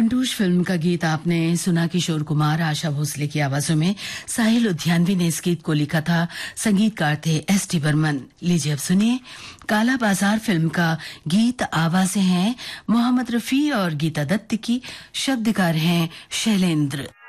कंटूश film का गीत आपने सुना। किशोर कुमार, आशा भोसले की आवाजों में। साहिल लुधियानवी ने इस गीत को लिखा था। संगीतकार थे एस.टी. बर्मन। लीजिए अब सुनिए काला बाजार फिल्म का गीत। आवाजें हैं मोहम्मद रफी और गीता दत्त की, शब्दकार हैं शैलेंद्र।